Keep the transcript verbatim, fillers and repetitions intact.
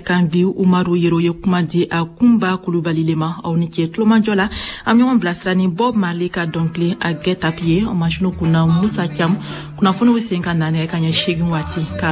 kan bi Umaru Yero ye kuma di a Kumba Kulubali lema aw ni ce tulomajɔ la am ɲɔgɔn bilasira ni Bob Marley ka dɔnkili a Get Up ye o machine kunna Musa Cham kunnafoni bɛ sen ka naani ka ɲɛ segin waati ka